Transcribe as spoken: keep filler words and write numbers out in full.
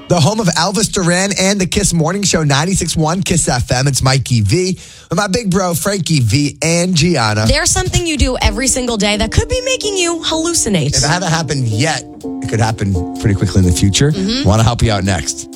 The home of Elvis Duran and the Kiss Morning Show, ninety-six point one Kiss F M. It's Mikey V with my big bro, Frankie V and Gianna. There's something you do every single day that could be making you hallucinate. If it hasn't happened yet, it could happen pretty quickly in the future. Mm-hmm. Want to help you out next.